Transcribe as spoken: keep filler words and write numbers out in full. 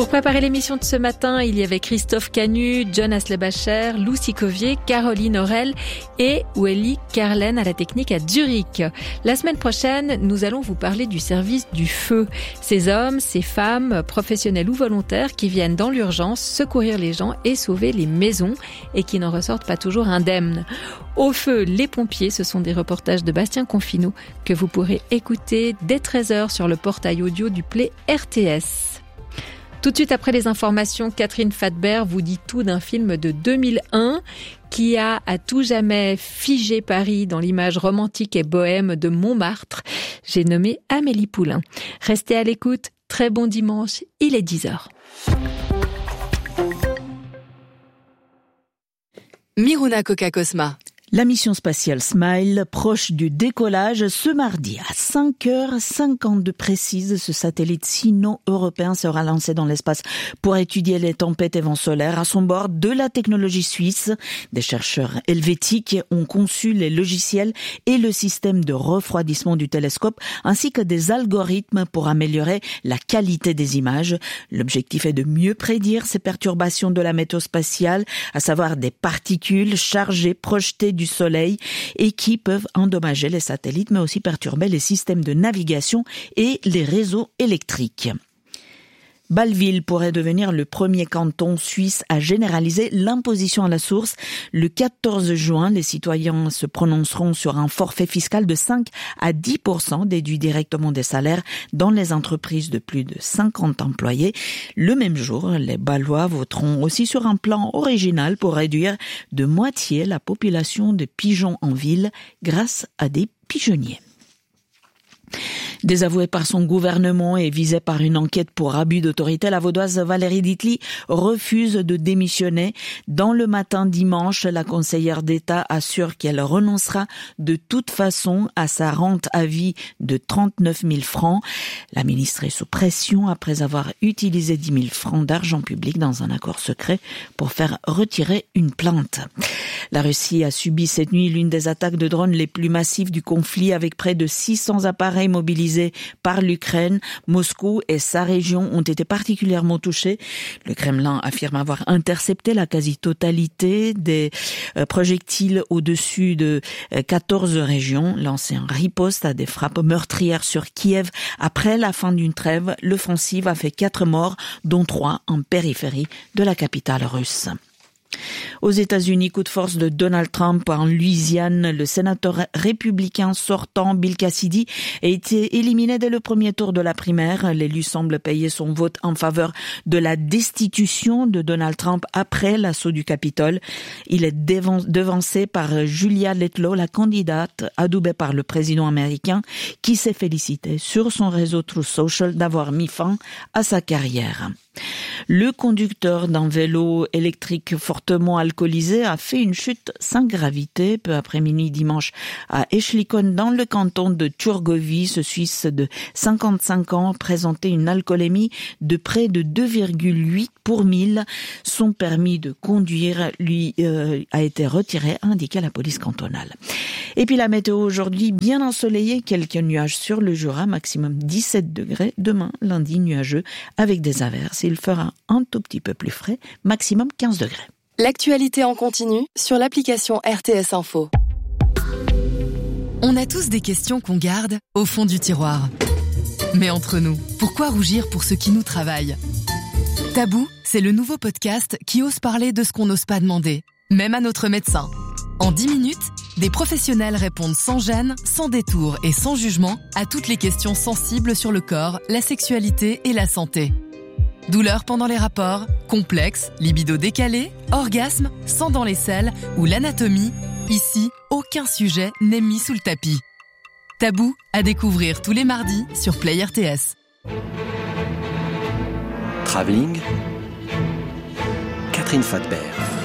Pour préparer l'émission de ce matin, il y avait Christophe Canu, John Aslebacher, Lou Sicovier, Caroline Aurel et Wally Kerlen à la technique à Zurich. La semaine prochaine, nous allons vous parler du service du feu. Ces hommes, ces femmes, professionnels ou volontaires qui viennent dans l'urgence secourir les gens et sauver les maisons et qui n'en ressortent pas toujours indemnes. Au feu, les pompiers, ce sont des reportages de Bastien Confineau que vous pourrez écouter dès treize heures sur le portail audio du Play R T S. Tout de suite après les informations, Catherine Fadbert vous dit tout d'un film de deux mille un qui a à tout jamais figé Paris dans l'image romantique et bohème de Montmartre. J'ai nommé Amélie Poulain. Restez à l'écoute, très bon dimanche, il est dix heures. Miruna Coca-Cosma. La mission spatiale Smile, proche du décollage, ce mardi à cinq heures cinquante-deux précise, ce satellite sino-européen sera lancé dans l'espace pour étudier les tempêtes et vents solaires. À son bord, de la technologie suisse, des chercheurs helvétiques ont conçu les logiciels et le système de refroidissement du télescope, ainsi que des algorithmes pour améliorer la qualité des images. L'objectif est de mieux prédire ces perturbations de la météo spatiale, à savoir des particules chargées projetées du du Soleil et qui peuvent endommager les satellites mais aussi perturber les systèmes de navigation et les réseaux électriques. Bâle-Ville pourrait devenir le premier canton suisse à généraliser l'imposition à la source. Le quatorze juin, les citoyens se prononceront sur un forfait fiscal de cinq à dix pour cent déduit directement des salaires dans les entreprises de plus de cinquante employés. Le même jour, les Bâlois voteront aussi sur un plan original pour réduire de moitié la population de pigeons en ville grâce à des pigeonniers. Désavouée par son gouvernement et visée par une enquête pour abus d'autorité, la vaudoise Valérie Ditli refuse de démissionner. Dans le matin dimanche, la conseillère d'État assure qu'elle renoncera de toute façon à sa rente à vie de trente-neuf mille francs. La ministre est sous pression après avoir utilisé dix mille francs d'argent public dans un accord secret pour faire retirer une plainte. La Russie a subi cette nuit l'une des attaques de drones les plus massives du conflit avec près de six cents appareils mobilisés par l'Ukraine. Moscou et sa région ont été particulièrement touchés. Le Kremlin affirme avoir intercepté la quasi-totalité des projectiles au-dessus de quatorze régions, lancé en riposte à des frappes meurtrières sur Kiev. Après la fin d'une trêve, l'offensive a fait quatre morts, dont trois en périphérie de la capitale russe. Aux États-Unis, coup de force de Donald Trump en Louisiane, le sénateur républicain sortant Bill Cassidy a été éliminé dès le premier tour de la primaire. L'élu semble payer son vote en faveur de la destitution de Donald Trump après l'assaut du Capitole. Il est devancé par Julia Letlow, la candidate adoubée par le président américain, qui s'est félicité sur son réseau Truth Social d'avoir mis fin à sa carrière. Le conducteur d'un vélo électrique fortement alcoolisé a fait une chute sans gravité peu après minuit dimanche à Eschlikon dans le canton de Turgovie. Ce Suisse de cinquante-cinq ans présentait une alcoolémie de près de deux virgule huit pour mille. Son permis de conduire lui euh, a été retiré, a indiqué la police cantonale. Et puis la météo aujourd'hui, bien ensoleillée, quelques nuages sur le Jura, maximum dix-sept degrés. Demain, lundi, nuageux avec des averses. Il fera un tout petit peu plus frais, maximum quinze degrés. L'actualité en continu sur l'application R T S Info. On a tous des questions qu'on garde au fond du tiroir. Mais entre nous, pourquoi rougir pour ce qui nous travaille ? Tabou, c'est le nouveau podcast qui ose parler de ce qu'on n'ose pas demander, même à notre médecin. En dix minutes, des professionnels répondent sans gêne, sans détour et sans jugement à toutes les questions sensibles sur le corps, la sexualité et la santé. Douleurs pendant les rapports, complexes, libido décalé, orgasme, sang dans les selles ou l'anatomie, ici, aucun sujet n'est mis sous le tapis. Tabou, à découvrir tous les mardis sur Play R T S. Travelling, Catherine Fadbert.